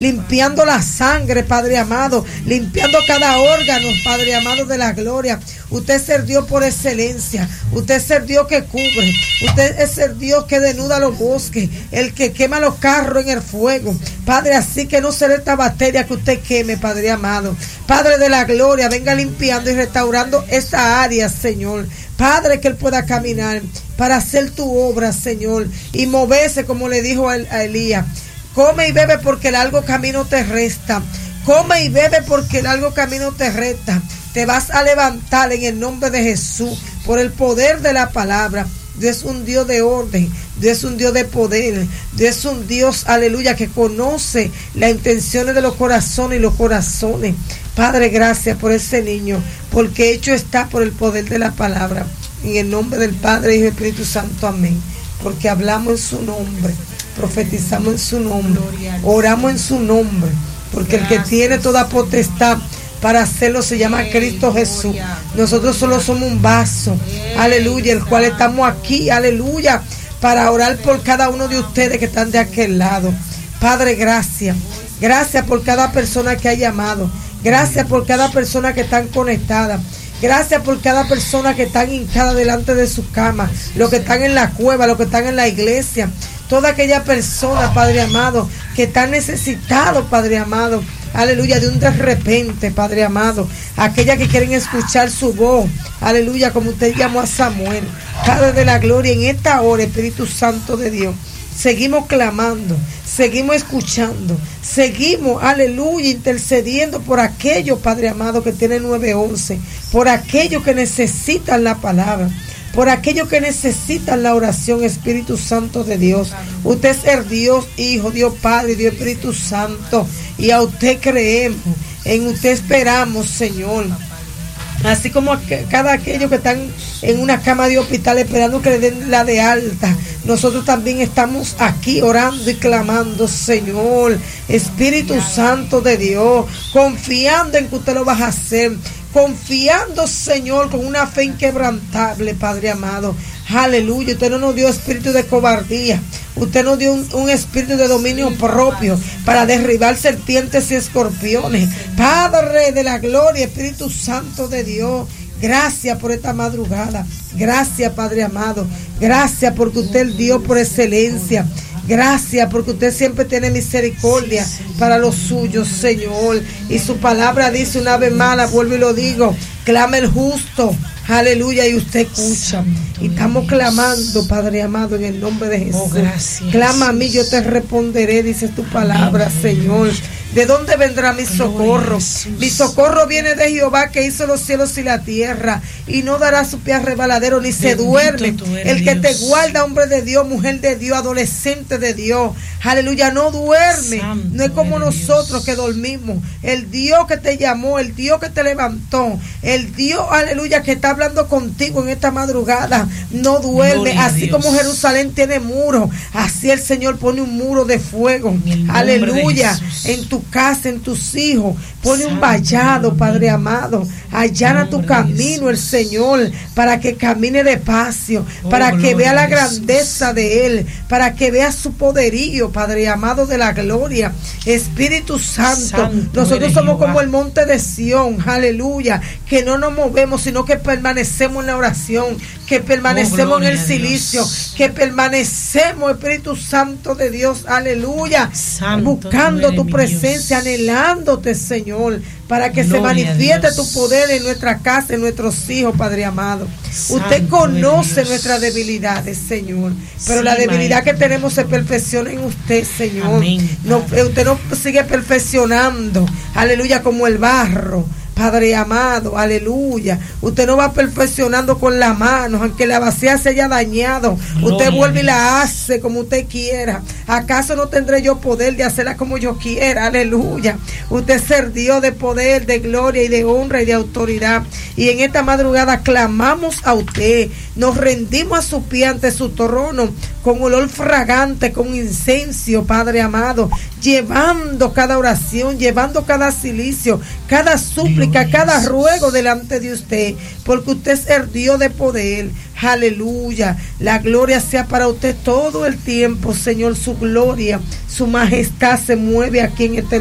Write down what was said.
limpiando la sangre, Padre amado, limpiando cada órgano, Padre amado de la gloria. Usted es el Dios por excelencia, usted es el Dios que cubre, usted es el Dios que denuda los bosques, el que quema los carros en el fuego, Padre, así que no será esta bacteria que usted queme, Padre amado. Padre de la gloria, venga limpiando y restaurando esta área, Señor. Padre, que Él pueda caminar para hacer tu obra, Señor, y moverse como le dijo a Elías. Come y bebe porque el largo camino te resta. Come y bebe porque el largo camino te resta. Te vas a levantar en el nombre de Jesús por el poder de la palabra. Dios es un Dios de orden, Dios es un Dios de poder, Dios es un Dios, aleluya, que conoce las intenciones de los corazones y los corazones. Padre, gracias por ese niño, porque hecho está por el poder de la palabra. En el nombre del Padre, Hijo y Espíritu Santo, amén. Porque hablamos en su nombre, profetizamos en su nombre, oramos en su nombre, porque el que tiene toda potestad para hacerlo se llama Cristo Jesús. Nosotros solo somos un vaso, aleluya, el cual estamos aquí, aleluya, para orar por cada uno de ustedes que están de aquel lado. Padre, gracias, gracias por cada persona que ha llamado, gracias por cada persona que están conectada. Gracias por cada persona que están hincada delante de su cama, los que están en la cueva, los que están en la iglesia, toda aquella persona, Padre amado, que está necesitado, Padre amado, aleluya, de un de repente, Padre amado, aquellas que quieren escuchar su voz, aleluya, como usted llamó a Samuel. Padre de la gloria, en esta hora, Espíritu Santo de Dios, seguimos clamando, seguimos escuchando, seguimos, aleluya, intercediendo por aquellos, Padre amado, que tienen 911, por aquellos que necesitan la palabra, por aquellos que necesitan la oración, Espíritu Santo de Dios. Usted es el Dios Hijo, Dios Padre, Dios Espíritu Santo, y a usted creemos, en usted esperamos, Señor. Así como cada aquellos que están en una cama de hospital esperando que le den la de alta, nosotros también estamos aquí orando y clamando, Señor, Espíritu Santo de Dios, confiando en que usted lo va a hacer, confiando, Señor, con una fe inquebrantable, Padre amado. Aleluya, usted no nos dio espíritu de cobardía, usted nos dio un espíritu de dominio propio para derribar serpientes y escorpiones. Padre de la gloria, Espíritu Santo de Dios, gracias por esta madrugada, gracias, Padre amado, gracias porque usted es el Dios por excelencia. Gracias porque usted siempre tiene misericordia para los suyos, Señor. Y su palabra dice una vez más, vuelvo y lo digo, clama el justo, aleluya, y usted escucha. Y estamos clamando, Padre amado, en el nombre de Jesús. Clama a mí, yo te responderé, dice tu palabra, Señor. ¿De dónde vendrá mi socorro? Mi socorro viene de Jehová, que hizo los cielos y la tierra, y no dará su pie a resbaladero, ni se duerme. El que te guarda, hombre de Dios, mujer de Dios, adolescente de Dios, aleluya, no duerme. No es como nosotros que dormimos. El Dios que te llamó, el Dios que te levantó, el Dios, aleluya, que está hablando contigo en esta madrugada, no duerme. Así como Jerusalén tiene muros, así el Señor pone un muro de fuego, aleluya, en tu casa, en tus hijos, pone un vallado, Padre amado, allana tu camino el Señor, para que camine despacio, para que vea la grandeza de Él, para que vea su poderío, Padre amado de la gloria. Espíritu Santo, nosotros somos como el monte de Sión, aleluya, que no nos movemos, sino que permanecemos en la oración, que permanecemos en el silicio, que permanecemos, Espíritu Santo de Dios, aleluya, buscando tu presencia, anhelándote, Señor, para que se manifieste tu poder en nuestra casa, en nuestros hijos, Padre amado. Usted conoce nuestras debilidades, Señor, pero la debilidad que tenemos se perfecciona en usted, Señor. Usted nos sigue perfeccionando, aleluya, como el barro, Padre amado, aleluya. Usted no va perfeccionando con las manos, aunque la vacía se haya dañado. Usted vuelve y la hace como usted quiera. ¿Acaso no tendré yo poder de hacerla como yo quiera? Aleluya. Usted es el Dios de poder, de gloria y de honra y de autoridad. Y en esta madrugada clamamos a usted. Nos rendimos a su pie ante su trono con olor fragante, con incenso, Padre amado, llevando cada oración, llevando cada silicio, cada súplica, cada ruego delante de usted, porque usted es el Dios de poder, Aleluya. La gloria sea para usted todo el tiempo, Señor. Su gloria, su majestad se mueve aquí en este